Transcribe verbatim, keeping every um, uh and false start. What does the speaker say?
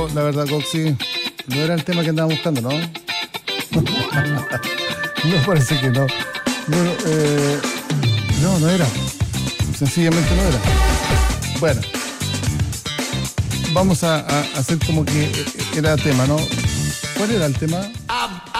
La verdad, Coxi, no era el tema que andaba buscando, ¿no? No, parece que no. No, eh, no, no era. Sencillamente no era. Bueno, vamos a, a hacer como que era tema, ¿no? ¿Cuál era el tema?